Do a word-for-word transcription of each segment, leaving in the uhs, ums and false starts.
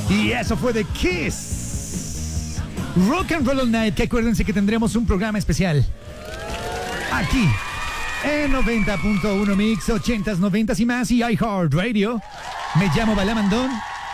Y eso fue de Kiss. Rock and Roll All Night, que acuérdense que tendremos un programa especial aquí en noventa punto uno Mix, ochentas, noventas y más, y iHeartRadio. Me llamo Balamandón.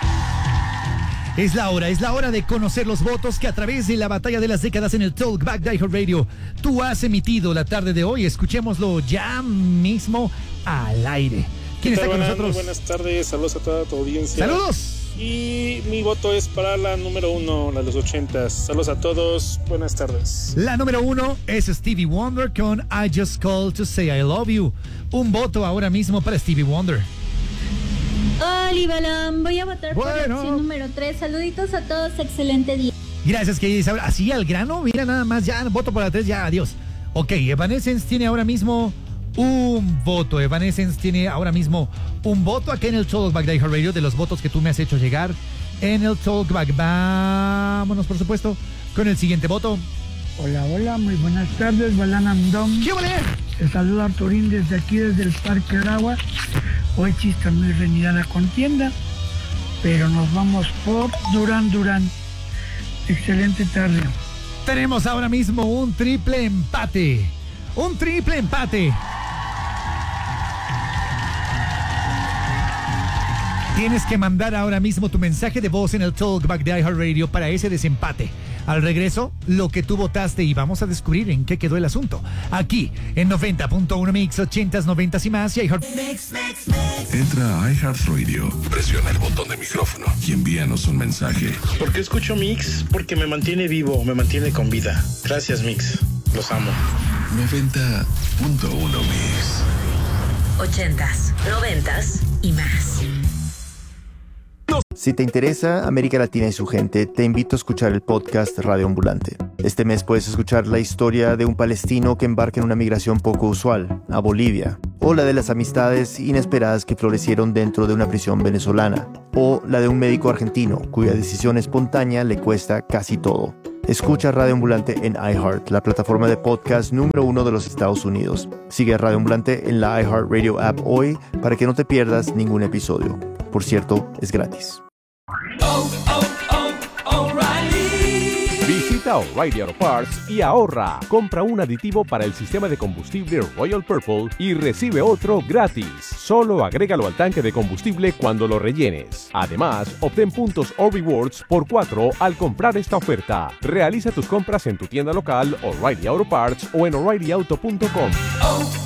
Es la hora, es la hora de conocer los votos que a través de la batalla de las décadas en el Talkback de iHeartRadio tú has emitido la tarde de hoy. Escuchémoslo ya mismo al aire. ¿Quién está con buenas, nosotros? Buenas tardes, saludos a toda tu audiencia. ¡Saludos! Y mi voto es para la número uno, la de los ochentas. Saludos a todos, buenas tardes. La número uno es Stevie Wonder con I Just Called to Say I Love You. Un voto ahora mismo para Stevie Wonder. Hola, Balam, voy a votar bueno. por la opción número tres. Saluditos a todos, excelente día. Gracias, querida Isabel. Así al grano, mira nada más, ya voto por la tres, ya, adiós. Ok, Evanescence tiene ahora mismo un voto. Evanescence tiene ahora mismo un voto aquí en el Talkback de iHeartRadio, de los votos que tú me has hecho llegar en el Talkback. Vámonos, por supuesto, con el siguiente voto. Hola, hola, muy buenas tardes, Balanandón. ¿Qué vale? Te saluda Arturín desde aquí, desde el Parque Aragua. Hoy sí está muy reñida la contienda, pero nos vamos por Durán Durán. Excelente tarde. Tenemos ahora mismo un triple empate. Un triple empate. Tienes que mandar ahora mismo tu mensaje de voz en el Talkback de iHeartRadio para ese desempate. Al regreso, lo que tú votaste y vamos a descubrir en qué quedó el asunto. Aquí, en noventa punto uno Mix, ochentas, noventas y más, y iHeart... Entra a iHeartRadio, presiona el botón de micrófono y envíanos un mensaje. ¿Por qué escucho Mix? Porque me mantiene vivo, me mantiene con vida. Gracias, Mix. Los amo. noventa punto uno Mix. Ochentas, noventas y más. Si te interesa América Latina y su gente, te invito a escuchar el podcast Radio Ambulante. Este mes puedes escuchar la historia de un palestino que embarca en una migración poco usual, a Bolivia, o la de las amistades inesperadas que florecieron dentro de una prisión venezolana, o la de un médico argentino cuya decisión espontánea le cuesta casi todo. Escucha Radio Ambulante en iHeart, la plataforma de podcast número uno de los Estados Unidos. Sigue a Radio Ambulante en la iHeartRadio app hoy para que no te pierdas ningún episodio. Por cierto, es gratis. Oh, oh, oh, O'Reilly. Visita O'Reilly Auto Parts y ahorra. Compra un aditivo para el sistema de combustible Royal Purple y recibe otro gratis. Solo agrégalo al tanque de combustible cuando lo rellenes. Además, obtén puntos o rewards por cuatro al comprar esta oferta. Realiza tus compras en tu tienda local, O'Reilly Auto Parts o en O'Reilly Auto punto com. Oh,